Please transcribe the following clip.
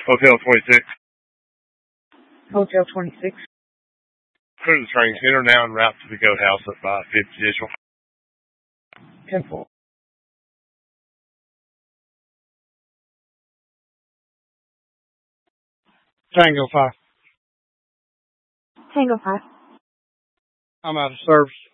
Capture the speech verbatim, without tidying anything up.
Hotel twenty-six. Hotel twenty-six. Clear the training center now en route to the goat house at by fifth Judicial. ten four. Tango five. Tango five. I'm out of service.